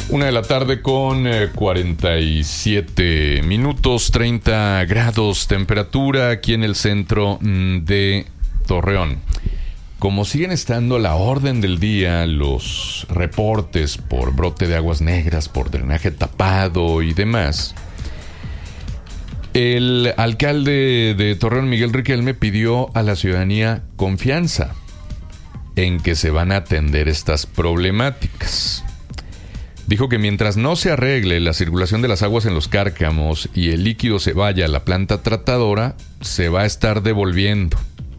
1:47 p.m, 47 minutos, 30 grados temperatura aquí en el centro de Torreón. Como siguen estando a la orden del día los reportes por brote de aguas negras, por drenaje tapado y demás, el alcalde de Torreón, Miguel Riquelme, pidió a la ciudadanía confianza en que se van a atender estas problemáticas. Dijo que mientras no se arregle la circulación de las aguas en los cárcamos y el líquido se vaya a la planta tratadora, se va a estar devolviendo.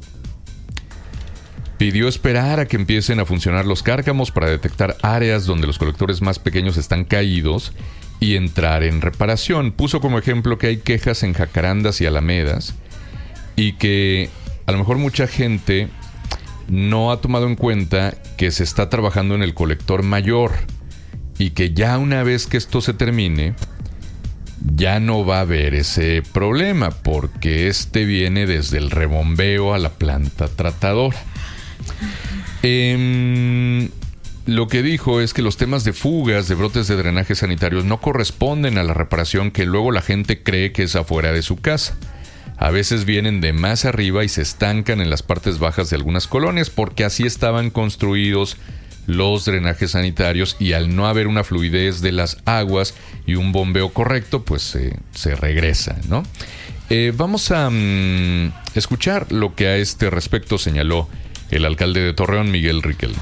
Pidió esperar a que empiecen a funcionar los cárcamos para detectar áreas donde los colectores más pequeños están caídos y entrar en reparación. Puso como ejemplo que hay quejas en jacarandas y alamedas y que a lo mejor mucha gente no ha tomado en cuenta que se está trabajando en el colector mayor y que ya una vez que esto se termine, ya no va a haber ese problema, porque este viene desde el rebombeo a la planta tratadora. Lo que dijo es que los temas de fugas, de brotes de drenaje sanitarios no corresponden a la reparación que luego la gente cree que es afuera de su casa. A veces vienen de más arriba y se estancan en las partes bajas de algunas colonias, porque así estaban construidos los drenajes sanitarios, y al no haber una fluidez de las aguas y un bombeo correcto, pues se regresa, ¿no? Vamos a escuchar lo que a este respecto señaló el alcalde de Torreón, Miguel Riquelme.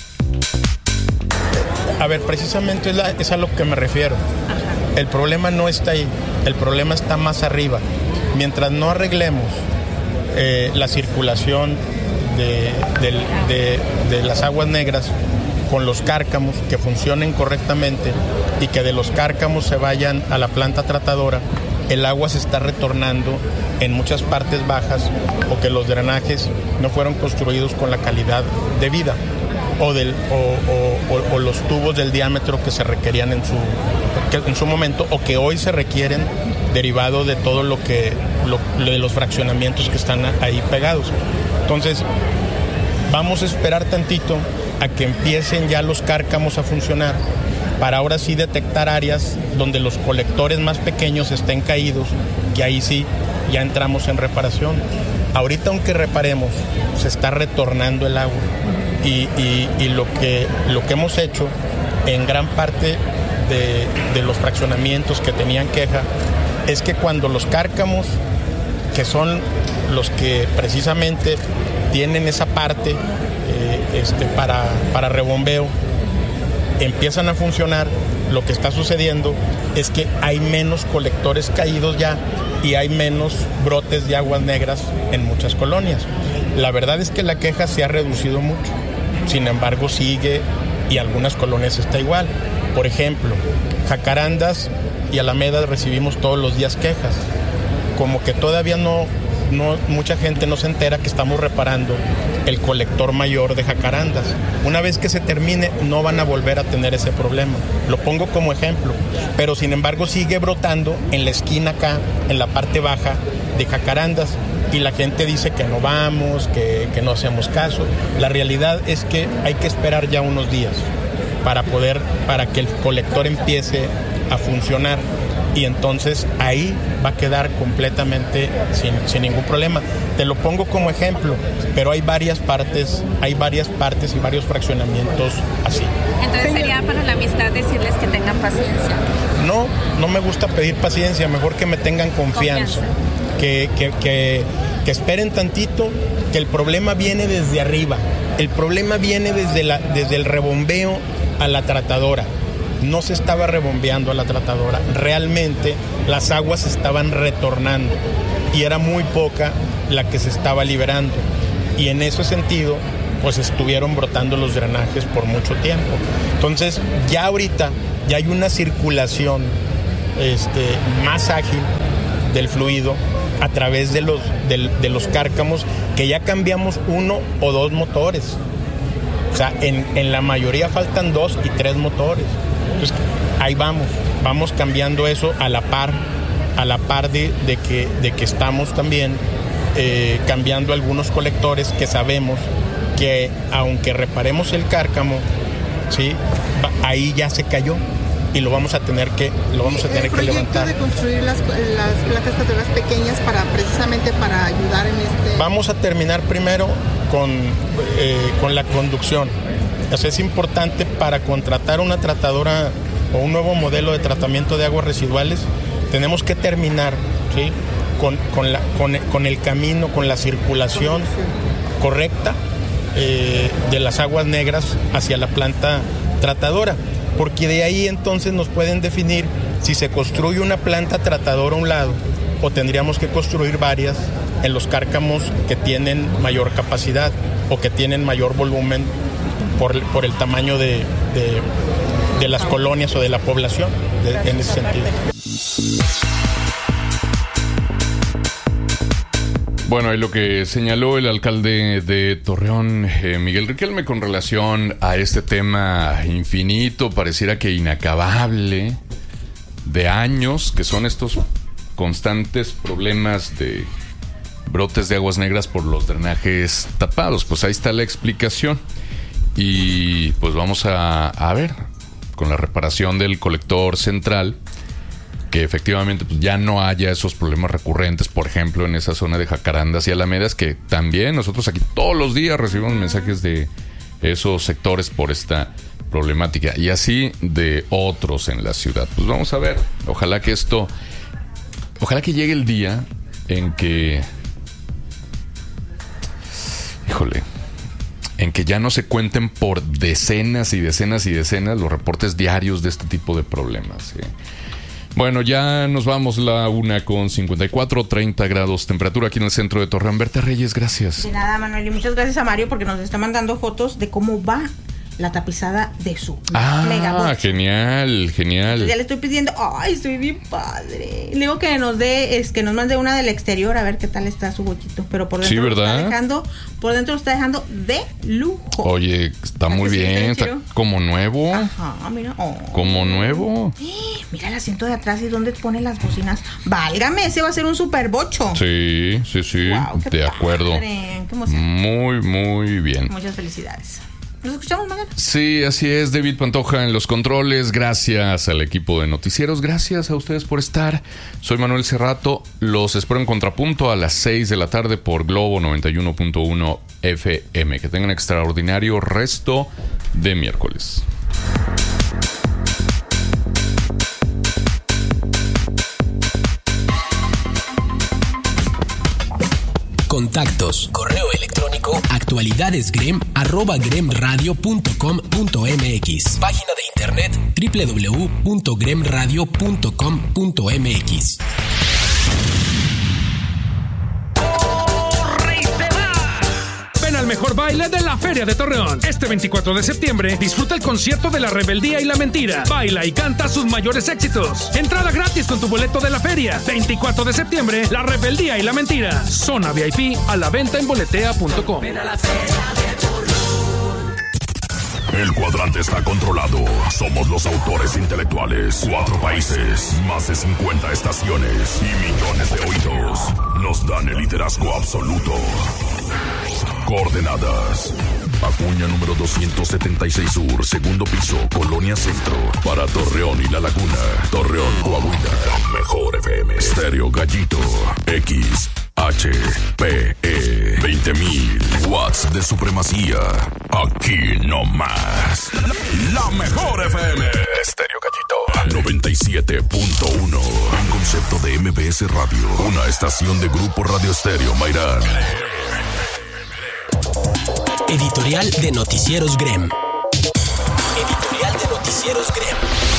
A ver, precisamente es a lo que me refiero. El problema no está ahí, el problema está más arriba. Mientras no arreglemos la circulación de las aguas negras con los cárcamos, que funcionen correctamente y que de los cárcamos se vayan a la planta tratadora, el agua se está retornando en muchas partes bajas, o que los drenajes no fueron construidos con la calidad debida, o los tubos del diámetro que se requerían en su momento, o que hoy se requieren derivado de todo de los fraccionamientos que están ahí pegados. Entonces, vamos a esperar tantito a que empiecen ya los cárcamos a funcionar, para ahora sí detectar áreas donde los colectores más pequeños estén caídos, que ahí sí ya entramos en reparación. Ahorita, aunque reparemos, se está retornando el agua, y lo que hemos hecho en gran parte de los fraccionamientos que tenían queja es que cuando los cárcamos, que son los que precisamente tienen esa parte para rebombeo, empiezan a funcionar, lo que está sucediendo es que hay menos colectores caídos ya y hay menos brotes de aguas negras en muchas colonias. La verdad es que la queja se ha reducido mucho, sin embargo sigue, y algunas colonias está igual. Por ejemplo, jacarandas y alamedas recibimos todos los días quejas, como que todavía no mucha gente no se entera que estamos reparando el colector mayor de jacarandas. Una vez que se termine, no van a volver a tener ese problema. Lo pongo como ejemplo, pero sin embargo sigue brotando en la esquina acá, en la parte baja de jacarandas, y la gente dice que no vamos, que no hacemos caso. La realidad es que hay que esperar ya unos días para que el colector empiece a funcionar, y entonces ahí va a quedar completamente sin ningún problema. Te lo pongo como ejemplo, pero hay varias partes y varios fraccionamientos así. Entonces sería para la amistad decirles que tengan paciencia. No me gusta pedir paciencia, mejor que me tengan confianza. Que esperen tantito, que el problema viene desde arriba. El problema viene desde el rebombeo a la tratadora. No se estaba rebombeando a la tratadora, realmente las aguas estaban retornando y era muy poca la que se estaba liberando, y en ese sentido pues estuvieron brotando los drenajes por mucho tiempo. Entonces ya ahorita ya hay una circulación más ágil del fluido a través de los cárcamos, que ya cambiamos 1 o 2 motores. O sea, en la mayoría faltan 2 y 3 motores. Entonces, ahí vamos cambiando eso a la par de que estamos también cambiando algunos colectores que sabemos que aunque reparemos el cárcamo, ¿sí?, ahí ya se cayó. y lo vamos a tener que levantar. De construir las placas catalogas pequeñas precisamente para ayudar en este. Vamos a terminar primero con la conducción. O sea, es importante para contratar una tratadora o un nuevo modelo de tratamiento de aguas residuales, tenemos que terminar, ¿sí?, con el camino, con la circulación correcta de las aguas negras hacia la planta tratadora, porque de ahí entonces nos pueden definir si se construye una planta tratadora a un lado o tendríamos que construir varias en los cárcamos que tienen mayor capacidad o que tienen mayor volumen por el tamaño de las colonias o de la población, en ese sentido. Bueno, y lo que señaló el alcalde de Torreón, Miguel Riquelme, con relación a este tema infinito, pareciera que inacabable, de años, que son estos constantes problemas de brotes de aguas negras por los drenajes tapados. Pues ahí está la explicación. Y pues vamos a ver, con la reparación del colector central, que efectivamente pues ya no haya esos problemas recurrentes, por ejemplo, en esa zona de Jacarandas y Alamedas, que también nosotros aquí todos los días recibimos mensajes de esos sectores por esta problemática, y así de otros en la ciudad. Pues vamos a ver, ojalá que llegue el día en que, en que ya no se cuenten por decenas y decenas y decenas los reportes diarios de este tipo de problemas, ¿sí? Bueno, ya nos vamos, la 1:54, 30 grados temperatura aquí en el centro de Torreón. Berta Reyes, gracias. De nada, Manuel, y muchas gracias a Mario porque nos está mandando fotos de cómo va la tapizada de su megabot. Genial. Ya le estoy pidiendo, estoy bien padre. Le digo que nos mande una del exterior a ver qué tal está su bochito, pero por dentro sí, ¿verdad? Por dentro lo está dejando de lujo. Oye, está muy bien, está como nuevo. Ajá, mira. Como nuevo. Mira el asiento de atrás y dónde pone las bocinas. Válgame, ese va a ser un super bocho. Sí. Wow, de acuerdo. Qué emoción. Muy, muy bien. Muchas felicidades. ¿Nos escuchamos mañana? Sí, así es. David Pantoja en los controles. Gracias al equipo de noticieros. Gracias a ustedes por estar. Soy Manuel Cerrato. Los espero en Contrapunto a las 6 de la tarde por Globo 91.1 FM. Que tengan extraordinario resto de miércoles. Contactos, correo electrónico, actualidadesgrem@gremradio.com.mx. Página de internet www.gremradio.com.mx. Ven al mejor baile de la Feria de Torreón. Este 24 de septiembre disfruta el concierto de La Rebeldía y la Mentira. Baila y canta sus mayores éxitos. Entrada gratis con tu boleto de la feria. 24 de septiembre, La Rebeldía y la Mentira. Zona VIP a la venta en boletea.com. El cuadrante está controlado. Somos los autores intelectuales. 4 países, más de 50 estaciones y millones de oídos. Nos dan el liderazgo absoluto. Coordenadas: Acuña número 276 Sur, segundo piso, Colonia Centro. Para Torreón y La Laguna. Torreón, Coahuila. Mejor FM. Estéreo Gallito. XHPE. 20,000 watts de supremacía. Aquí no más. La mejor FM. Estéreo Gallito. 97.1. Un concepto de MBS Radio. Una estación de Grupo Radio Estéreo Mairán. Editorial de Noticieros Grem. Editorial de Noticieros Grem.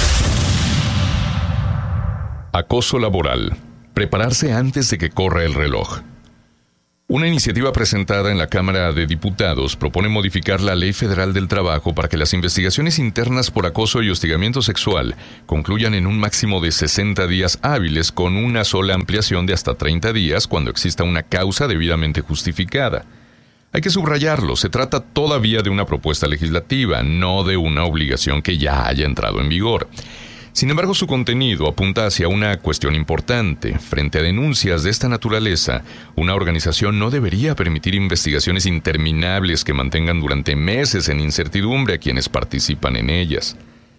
Acoso laboral. Prepararse antes de que corra el reloj. Una iniciativa presentada en la Cámara de Diputados propone modificar la Ley Federal del Trabajo para que las investigaciones internas por acoso y hostigamiento sexual concluyan en un máximo de 60 días hábiles, con una sola ampliación de hasta 30 días cuando exista una causa debidamente justificada. Hay que subrayarlo, se trata todavía de una propuesta legislativa, no de una obligación que ya haya entrado en vigor. Sin embargo, su contenido apunta hacia una cuestión importante. Frente a denuncias de esta naturaleza, una organización no debería permitir investigaciones interminables que mantengan durante meses en incertidumbre a quienes participan en ellas.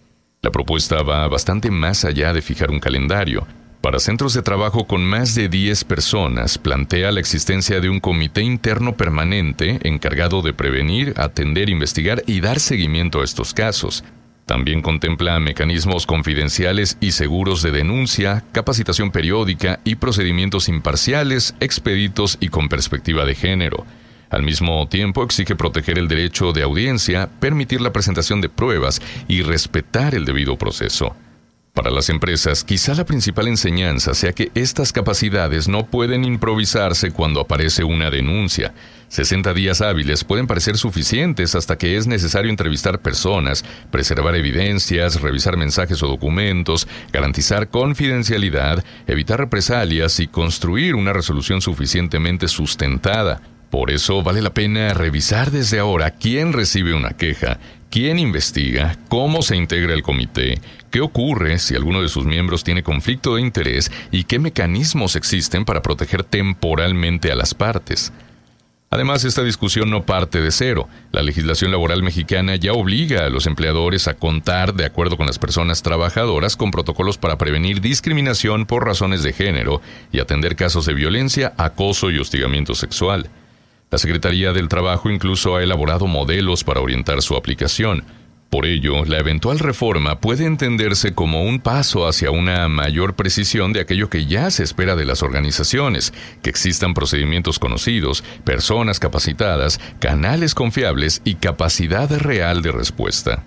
La propuesta va bastante más allá de fijar un calendario. Para centros de trabajo con más de 10 personas, plantea la existencia de un comité interno permanente encargado de prevenir, atender, investigar y dar seguimiento a estos casos. También contempla mecanismos confidenciales y seguros de denuncia, capacitación periódica y procedimientos imparciales, expeditos y con perspectiva de género. Al mismo tiempo, exige proteger el derecho de audiencia, permitir la presentación de pruebas y respetar el debido proceso. Para las empresas, quizá la principal enseñanza sea que estas capacidades no pueden improvisarse cuando aparece una denuncia. 60 días hábiles pueden parecer suficientes hasta que es necesario entrevistar personas, preservar evidencias, revisar mensajes o documentos, garantizar confidencialidad, evitar represalias y construir una resolución suficientemente sustentada. Por eso vale la pena revisar desde ahora quién recibe una queja, quién investiga, cómo se integra el comité, qué ocurre si alguno de sus miembros tiene conflicto de interés y qué mecanismos existen para proteger temporalmente a las partes. Además, esta discusión no parte de cero. La legislación laboral mexicana ya obliga a los empleadores a contar, de acuerdo con las personas trabajadoras, con protocolos para prevenir discriminación por razones de género y atender casos de violencia, acoso y hostigamiento sexual. La Secretaría del Trabajo incluso ha elaborado modelos para orientar su aplicación. Por ello, la eventual reforma puede entenderse como un paso hacia una mayor precisión de aquello que ya se espera de las organizaciones, que existan procedimientos conocidos, personas capacitadas, canales confiables y capacidad real de respuesta.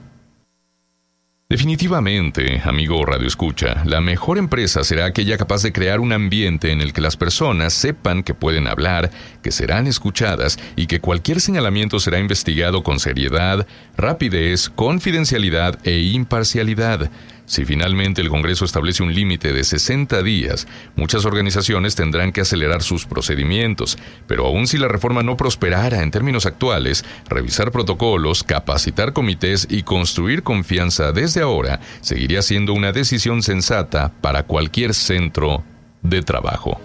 Definitivamente, amigo radioescucha, la mejor empresa será aquella capaz de crear un ambiente en el que las personas sepan que pueden hablar, que serán escuchadas y que cualquier señalamiento será investigado con seriedad, rapidez, confidencialidad e imparcialidad. Si finalmente el Congreso establece un límite de 60 días, muchas organizaciones tendrán que acelerar sus procedimientos, pero aun si la reforma no prosperara en términos actuales, revisar protocolos, capacitar comités y construir confianza desde ahora seguiría siendo una decisión sensata para cualquier centro de trabajo.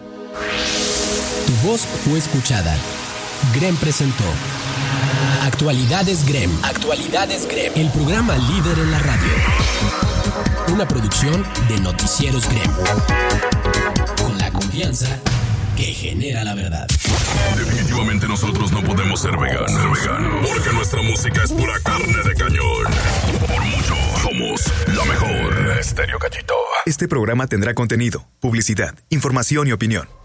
Tu voz fue escuchada. Grem presentó Actualidades Grem. Actualidades Grem. El programa líder en la radio. Una producción de Noticieros Grem. Con la confianza que genera la verdad. Definitivamente nosotros no podemos ser veganos. Porque nuestra música es pura carne de cañón. Por mucho, somos la mejor. Estéreo Cachito. Este programa tendrá contenido, publicidad, información y opinión.